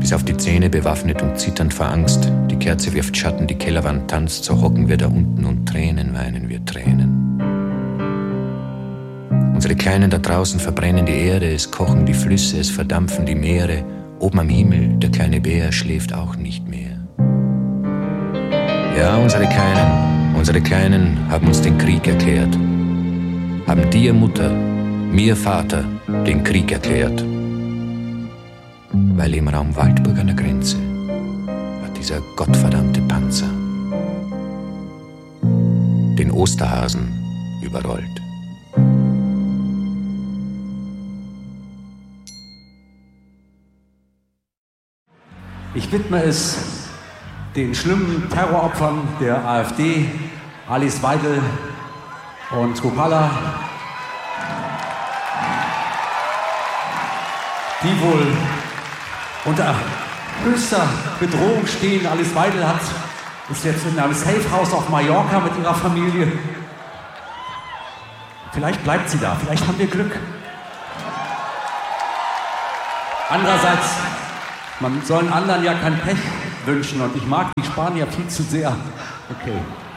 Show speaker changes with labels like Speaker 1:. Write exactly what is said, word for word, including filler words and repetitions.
Speaker 1: bis auf die Zähne bewaffnet und zitternd vor Angst. Die Kerze wirft Schatten, die Kellerwand tanzt, so hocken wir da unten und Tränen weinen wir Tränen. Unsere Kleinen da draußen verbrennen die Erde, es kochen die Flüsse, es verdampfen die Meere. Oben am Himmel, der kleine Bär schläft auch nicht mehr. Ja, unsere Kleinen, unsere Kleinen haben uns den Krieg erklärt. Haben dir, Mutter, mir, Vater, den Krieg erklärt. Weil im Raum Waldburg an der Grenze hat dieser gottverdammte Panzer den Osterhasen überrollt.
Speaker 2: Ich widme es den schlimmen Terroropfern der AfD, Alice Weidel und Kupala, die wohl unter höchster Bedrohung stehen. Alice Weidel hat, ist jetzt in einem Safehouse auf Mallorca mit ihrer Familie. Vielleicht bleibt sie da, vielleicht haben wir Glück. Andererseits, man soll anderen ja kein Pech wünschen und ich mag die Spanier viel zu sehr. Okay.